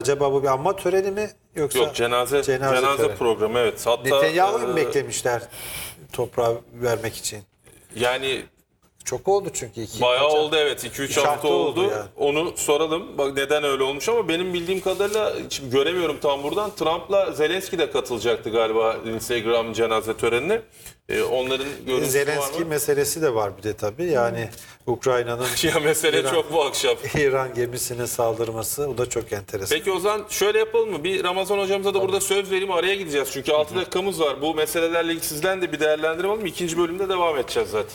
Acaba bu bir anma töreni mi yoksa Yok, cenaze töreni? programı, evet. Hatta Netanyahu'yu mu beklemişler toprağı vermek için? yani Çok oldu çünkü. bayağı oldu, evet. 2-3 hafta hafta oldu oldu. yani. Onu soralım. Bak neden öyle olmuş, ama benim bildiğim kadarıyla, şimdi göremiyorum tam buradan, Trump'la Zelenski de katılacaktı galiba Instagram cenaze törenine. Onların görüntüsü var Zelenski mı? meselesi de var bir de tabii. Yani Ukrayna'nın Ya mesele İran- çok bu akşam. İran gemisine saldırması, o da çok enteresan. Peki o zaman şöyle yapalım mı? Bir Ramazan hocamıza da burada söz vereyim, araya gideceğiz. Çünkü 6 dakikamız var. Bu meselelerle ilgili sizden de bir değerlendirme alalım. İkinci bölümde devam edeceğiz zaten.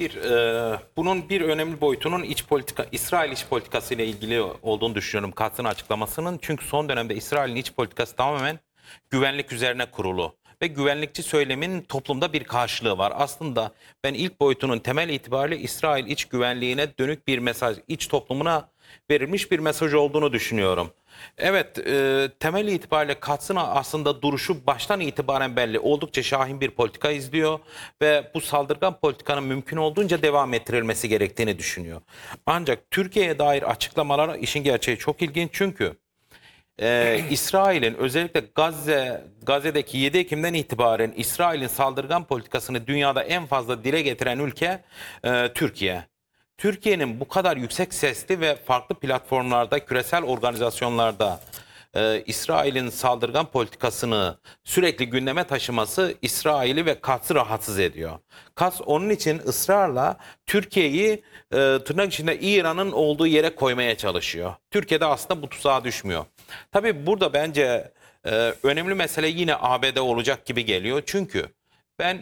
Bunun bir önemli boyutunun iç politika, İsrail iç politikası ile ilgili olduğunu düşünüyorum Katz'ın açıklamasının. Çünkü son dönemde İsrail'in iç politikası tamamen güvenlik üzerine kurulu ve güvenlikçi söylemin toplumda bir karşılığı var. Aslında ben ilk boyutunun temel itibariyle İsrail iç güvenliğine dönük bir mesaj, iç toplumuna verilmiş bir mesaj olduğunu düşünüyorum. Evet, temel itibariyle Katz'ın aslında duruşu baştan itibaren belli. Oldukça şahin bir politika izliyor ve bu saldırgan politikanın mümkün olduğunca devam ettirilmesi gerektiğini düşünüyor. Ancak Türkiye'ye dair açıklamalar, işin gerçeği çok ilginç, çünkü İsrail'in özellikle Gazze'deki 7 Ekim'den itibaren İsrail'in saldırgan politikasını dünyada en fazla dile getiren ülke Türkiye. Türkiye'nin bu kadar yüksek sesli ve farklı platformlarda, küresel organizasyonlarda İsrail'in saldırgan politikasını sürekli gündeme taşıması İsrail'i ve Katz'ı rahatsız ediyor. Katz onun için ısrarla Türkiye'yi tırnak içinde İran'ın olduğu yere koymaya çalışıyor. Türkiye'de aslında bu tuzağa düşmüyor. Tabii burada bence önemli mesele yine ABD olacak gibi geliyor. Çünkü ben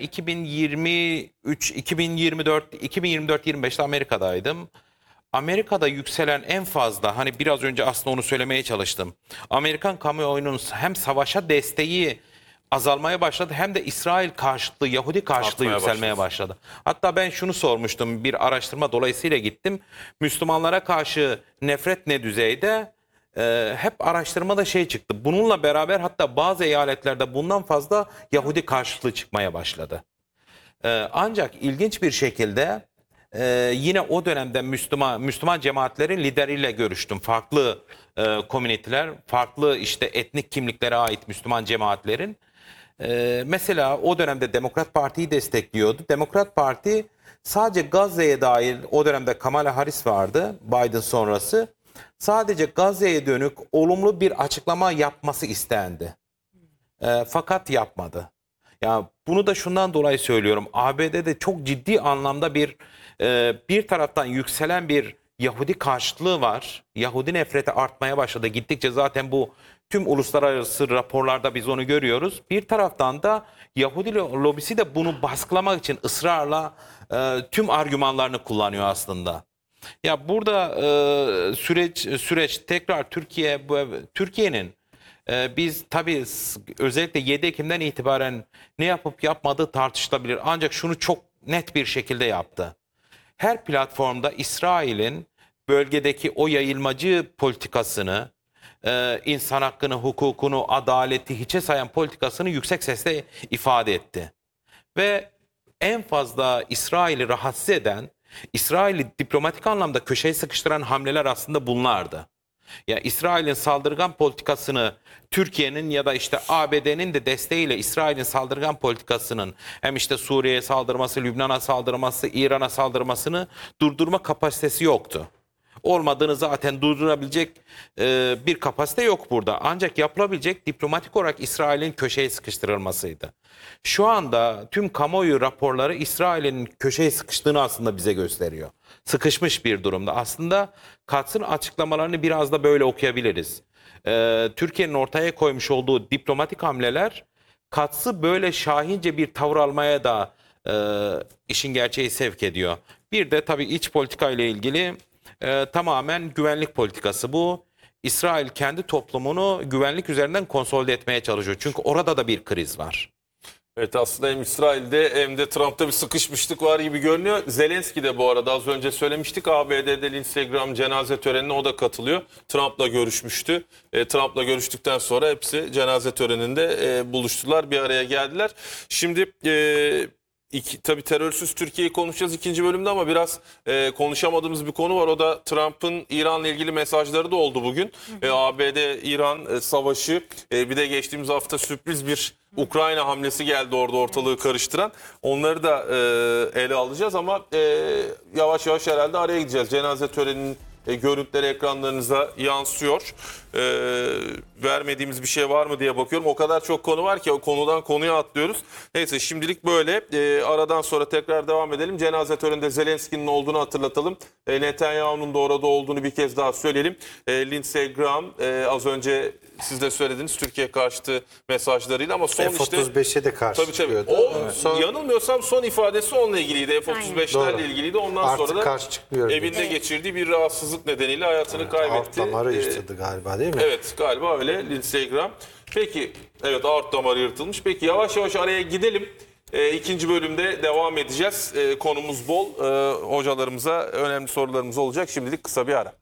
2023, 2024, 2024-25'te Amerika'daydım. Amerika'da yükselen en fazla, hani biraz önce aslında onu söylemeye çalıştım. Amerikan kamuoyunun hem savaşa desteği azalmaya başladı, hem de İsrail karşıtlığı, Yahudi karşıtlığı Artmaya yükselmeye başladı. Hatta ben şunu sormuştum, bir araştırma dolayısıyla gittim. Müslümanlara karşı nefret ne düzeyde? Hep araştırmada şey çıktı. Bununla beraber hatta bazı eyaletlerde bundan fazla Yahudi karşıtlığı çıkmaya başladı. Ancak ilginç bir şekilde yine o dönemde Müslüman cemaatlerin lideriyle görüştüm. Farklı komüniteler, farklı işte etnik kimliklere ait Müslüman cemaatlerin. Mesela o dönemde Demokrat Parti'yi destekliyordu. Demokrat Parti sadece Gazze'ye dair, o dönemde Kamala Harris vardı Biden sonrası. Sadece Gazze'ye dönük olumlu bir açıklama yapması istendi. Fakat yapmadı. Ya bunu da şundan dolayı söylüyorum. ABD'de çok ciddi anlamda bir taraftan yükselen bir Yahudi karşıtlığı var. Yahudi nefreti artmaya başladı. Gittikçe zaten bu tüm uluslararası raporlarda biz onu görüyoruz. Bir taraftan da Yahudi lobisi de bunu baskılamak için ısrarla tüm argümanlarını kullanıyor aslında. Ya burada süreç tekrar Türkiye'nin biz tabii özellikle 7 Ekim'den itibaren ne yapıp yapmadığı tartışılabilir. Ancak şunu çok net bir şekilde yaptı. Her platformda İsrail'in bölgedeki o yayılmacı politikasını, insan hakkını, hukukunu, adaleti hiçe sayan politikasını yüksek sesle ifade etti. Ve en fazla İsrail'i rahatsız eden, İsrail'i diplomatik anlamda köşeye sıkıştıran hamleler aslında bunlardı. Ya İsrail'in saldırgan politikasını Türkiye'nin ya da işte ABD'nin de desteğiyle İsrail'in saldırgan politikasının hem işte Suriye'ye saldırması, Lübnan'a saldırması, İran'a saldırmasını durdurma kapasitesi yoktu. Olmadığını zaten durdurabilecek bir kapasite yok burada. Ancak yapılabilecek diplomatik olarak İsrail'in köşeye sıkıştırılmasıydı. Şu anda tüm kamuoyu raporları İsrail'in köşeye sıkıştığını aslında bize gösteriyor. Sıkışmış bir durumda. Aslında Katz'ın açıklamalarını biraz da böyle okuyabiliriz. Türkiye'nin ortaya koymuş olduğu diplomatik hamleler Katz'ı böyle şahince bir tavır almaya da işin gerçeği sevk ediyor. Bir de tabii iç politika ile ilgili tamamen güvenlik politikası bu. İsrail kendi toplumunu güvenlik üzerinden konsolide etmeye çalışıyor. Çünkü orada da bir kriz var. Evet, aslında hem İsrail'de hem de Trump'ta bir sıkışmışlık var gibi görünüyor. Zelenski de bu arada az önce söylemiştik, ABD'de Instagram cenaze törenine o da katılıyor. Trump'la görüşmüştü. Trump'la görüştükten sonra hepsi cenaze töreninde buluştular, bir araya geldiler. Şimdi tabii terörsüz Türkiye'yi konuşacağız ikinci bölümde ama biraz konuşamadığımız bir konu var. O da Trump'ın İran'la ilgili mesajları da oldu bugün. ABD-İran savaşı, bir de geçtiğimiz hafta sürpriz bir Ukrayna hamlesi geldi orada ortalığı karıştıran. Onları da ele alacağız ama yavaş yavaş herhalde araya gideceğiz. Cenaze töreninin görüntüleri ekranlarınıza yansıyor. Vermediğimiz bir şey var mı diye bakıyorum. O kadar çok konu var ki o konudan konuya atlıyoruz. Neyse şimdilik böyle. Aradan sonra tekrar devam edelim. Cenaze töreninde Zelenski'nin olduğunu hatırlatalım. Netanyahu'nun da orada olduğunu bir kez daha söyleyelim. Lindsey Graham az önce siz de söylediniz Türkiye karşıtı mesajlarıyla ama son işte... F-35'e de karşı Tabii. çıkıyordu. O yanılmıyorsam son ifadesi onunla ilgiliydi. Doğru. F-35'lerle ilgiliydi. Ondan Artık sonra da karşı çıkmıyorum. evinde geçirdiği bir rahatsızlık nedeniyle hayatını kaybetti. Alt damarı yırtıldı galiba değil mi? Evet galiba öyle Lindsey Graham. Peki evet aort damarı yırtılmış. Peki yavaş yavaş araya gidelim. İkinci bölümde devam edeceğiz. Konumuz bol. Hocalarımıza önemli sorularımız olacak. Şimdilik kısa bir ara.